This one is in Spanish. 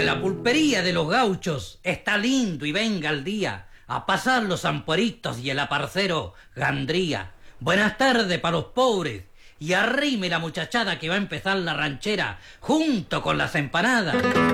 la pulpería de los gauchos está lindo y venga el día a pasar los zampueritos y el aparcero Gandría. Buenas tardes para los pobres y arrime la muchachada que va a empezar la ranchera junto con las empanadas.